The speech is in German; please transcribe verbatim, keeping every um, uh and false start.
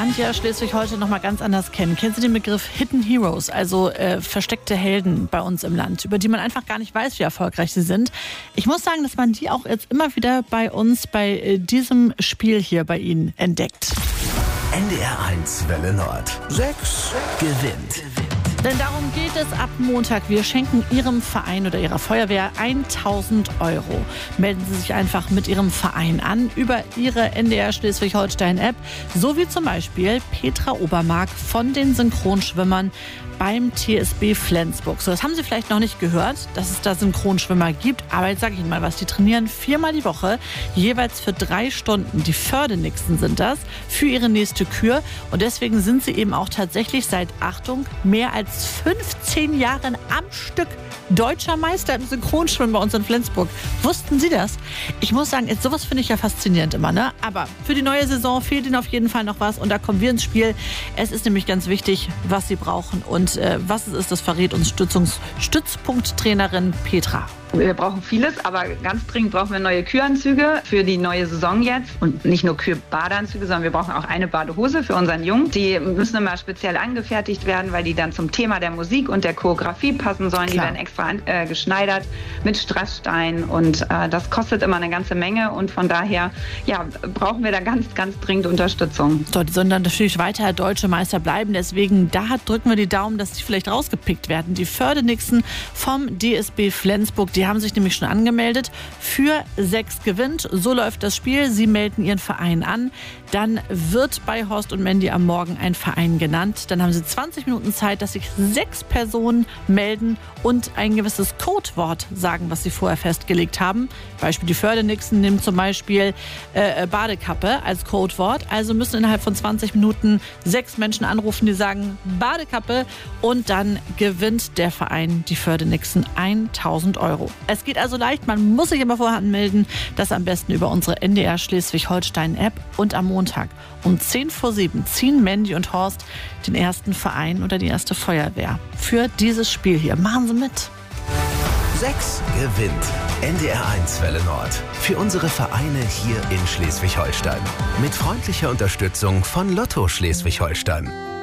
lernt ja Schleswig-Holstein noch mal ganz anders kennen. Kennen Sie den Begriff Hidden Heroes, also äh, versteckte Helden bei uns im Land, über die man einfach gar nicht weiß, wie erfolgreich sie sind? Ich muss sagen, dass man die auch jetzt immer wieder bei uns, bei äh, diesem Spiel hier bei Ihnen entdeckt. N D R eins Welle Nord. Sechs gewinnt. Denn darum geht es ab Montag. Wir schenken Ihrem Verein oder Ihrer Feuerwehr tausend Euro. Melden Sie sich einfach mit Ihrem Verein an über Ihre N D R Schleswig-Holstein-App. So wie zum Beispiel Petra Obermark von den Synchronschwimmern beim T S B Flensburg. So, das haben Sie vielleicht noch nicht gehört, dass es da Synchronschwimmer gibt. Aber jetzt sage ich Ihnen mal was. Die trainieren viermal die Woche, jeweils für drei Stunden. Die Fördenixen sind das, für ihre nächste Kür. Und deswegen sind sie eben auch tatsächlich seit, Achtung, mehr als fünfzehn Jahren am Stück deutscher Meister im Synchronschwimmen bei uns in Flensburg. Wussten Sie das? Ich muss sagen, jetzt, sowas finde ich ja faszinierend immer, ne? Aber für die neue Saison fehlt Ihnen auf jeden Fall noch was. Und da kommen wir ins Spiel. Es ist nämlich ganz wichtig, was Sie brauchen. Und äh, was es ist, das verrät uns Stützungs- Stützpunkttrainerin Petra. Wir brauchen vieles, aber ganz dringend brauchen wir neue Küranzüge für die neue Saison jetzt. Und nicht nur Kühe-Badeanzüge, sondern wir brauchen auch eine Badehose für unseren Jungen. Die müssen immer speziell angefertigt werden, weil die dann zum Thema der Musik und der Choreografie passen sollen. Klar. Die werden extra an, äh, geschneidert mit Strassstein und äh, das kostet immer eine ganze Menge. Und von daher ja, brauchen wir da ganz, ganz dringend Unterstützung. So, die sollen dann natürlich weiter deutsche Meister bleiben. Deswegen da drücken wir die Daumen, dass die vielleicht rausgepickt werden. Die Fördenixen vom D S B Flensburg, die haben sich nämlich schon angemeldet. Für sechs gewinnt. So läuft das Spiel. Sie melden Ihren Verein an. Dann wird bei Horst und Mandy am Morgen ein Verein genannt. Dann haben Sie zwanzig Minuten Zeit, dass sich sechs Personen melden und ein gewisses Codewort sagen, was sie vorher festgelegt haben. Beispiel die Fördenixen nehmen zum Beispiel äh, Badekappe als Codewort. Also müssen innerhalb von zwanzig Minuten sechs Menschen anrufen, die sagen Badekappe, und dann gewinnt der Verein, die Fördenixen, tausend Euro. Es geht also leicht, man muss sich immer vorher anmelden. Das am besten über unsere N D R Schleswig-Holstein-App. Und am Montag um zehn vor sieben ziehen Mandy und Horst den ersten Verein oder die erste Feuerwehr für dieses Spiel hier. Machen Sie mit. Sechs gewinnt. N D R eins Welle Nord. Für unsere Vereine hier in Schleswig-Holstein. Mit freundlicher Unterstützung von Lotto Schleswig-Holstein.